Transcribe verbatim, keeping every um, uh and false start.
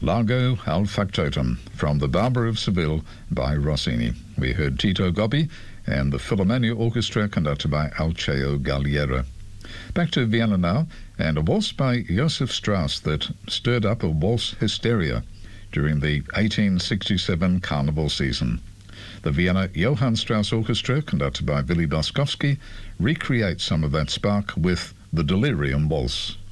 Largo al Factotum from The Barber of Seville by Rossini. We heard Tito Gobbi and the Philharmonia Orchestra conducted by Alceo Galliera. Back to Vienna now, and a waltz by Josef Strauss that stirred up a waltz hysteria during the eighteen sixty-seven carnival season. The Vienna Johann Strauss Orchestra, conducted by Willy Boskowski, recreates some of that spark with the Delirium Waltz.